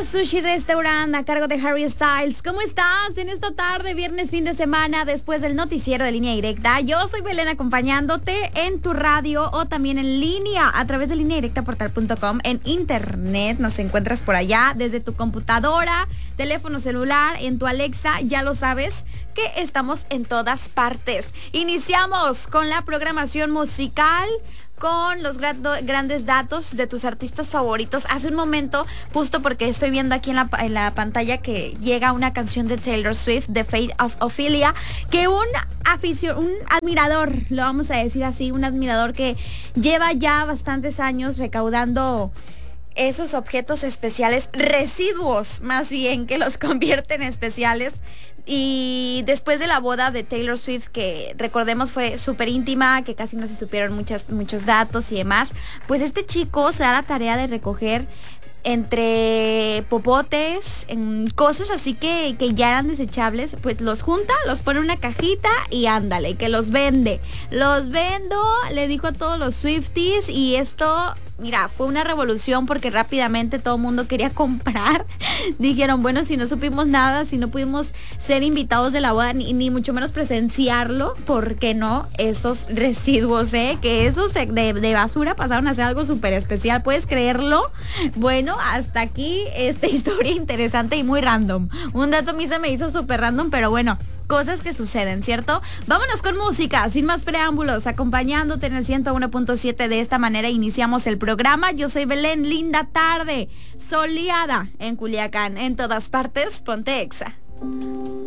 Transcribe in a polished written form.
Sushi Restaurant a cargo de Harry Styles. ¿Cómo estás en esta tarde, viernes, fin de semana, después del noticiero de Línea Directa? Yo soy Belén, acompañándote en tu radio o también en línea a través de lineadirectaportal.com. En internet nos encuentras por allá desde tu computadora, teléfono celular, en tu Alexa. Ya lo sabes que estamos en todas partes. Iniciamos con la programación musical, con los grandes datos de tus artistas favoritos. Hace un momento, justo porque estoy viendo aquí en la pantalla que llega una canción de Taylor Swift, The Fate of Ophelia, que un admirador, lo vamos a decir así, un admirador que lleva ya bastantes años recaudando esos objetos especiales, residuos más bien, que los convierten en especiales. Y después de la boda de Taylor Swift, que recordemos fue súper íntima, que casi no se supieron muchos datos y demás, pues este chico se da la tarea de recoger entre popotes, en cosas así que ya eran desechables, pues los junta, los pone en una cajita y ándale, que los vende. Los vendo, le dijo a todos los Swifties, y esto, mira, fue una revolución porque rápidamente todo el mundo quería comprar. Dijeron, bueno, si no supimos nada, si no pudimos ser invitados de la boda, ni mucho menos presenciarlo, ¿por qué no? Esos residuos, que esos de basura pasaron a ser algo súper especial, ¿puedes creerlo? Bueno, hasta aquí esta historia interesante y muy random. Un dato a mí se me hizo súper random, pero bueno, cosas que suceden, ¿cierto? Vámonos con música, sin más preámbulos, acompañándote en el 101.7. De esta manera iniciamos el programa. Yo soy Belén, linda tarde, soleada en Culiacán, en todas partes, ponte Exa.